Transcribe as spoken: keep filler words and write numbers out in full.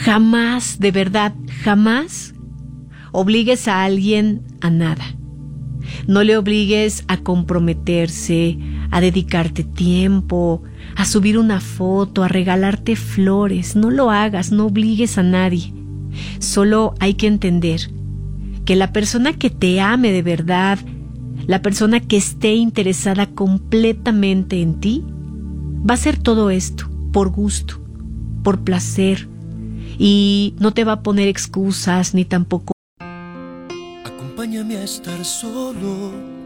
Jamás, de verdad, jamás obligues a alguien a nada. No le obligues a comprometerse, a dedicarte tiempo, a subir una foto, a regalarte flores. No lo hagas, no obligues a nadie. Solo hay que entender que la persona que te ame de verdad, la persona que esté interesada completamente en ti, va a hacer todo esto por gusto, por placer, y no te va a poner excusas ni tampoco. Acompáñame a estar solo